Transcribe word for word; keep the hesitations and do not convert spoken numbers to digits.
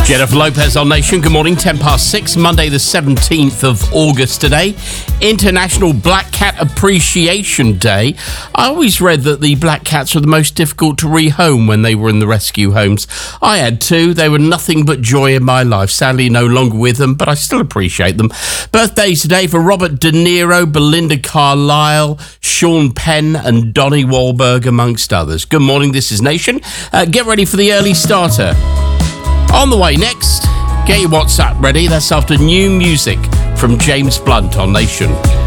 Jennifer Lopez on Nation. Good morning, ten past six, Monday the seventeenth of August today. International Black Cat Appreciation Day. I always read that the black cats were the most difficult to rehome when they were in the rescue homes. I had two. They were nothing but joy in my life. Sadly, no longer with them, but I still appreciate them. Birthdays today for Robert De Niro, Belinda Carlisle, Sean Penn and Donnie Wahlberg, amongst others. Good morning, this is Nation. Uh, get ready for the early starter. On the way next, get your WhatsApp ready. That's after new music from James Blunt on Nation.